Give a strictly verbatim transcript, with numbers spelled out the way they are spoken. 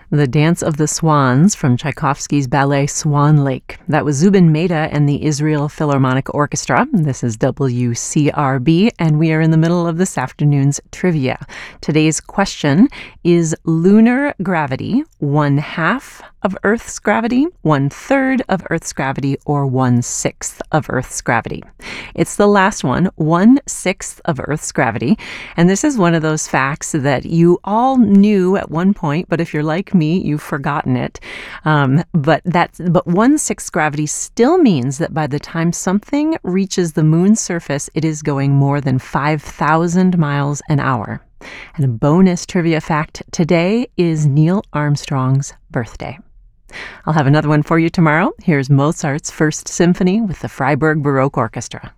The Dance of the Swans from Tchaikovsky's ballet Swan Lake. That was Zubin Mehta and the Israel Philharmonic Orchestra. This is W C R B, and we are in the middle of this afternoon's trivia. Today's question is lunar gravity one half of Earth's gravity, one third of Earth's gravity, or one sixth of Earth's gravity? It's the last one, one sixth of Earth's gravity. And this is one of those facts that you all knew at one point, but if you're like me, you've forgotten it. Um, but that's but one sixth gravity still means that by the time something reaches the moon's surface, it is going more than five thousand miles an hour. And a bonus trivia fact today is Neil Armstrong's birthday. I'll have another one for you tomorrow. Here's Mozart's First Symphony with the Freiburg Baroque Orchestra.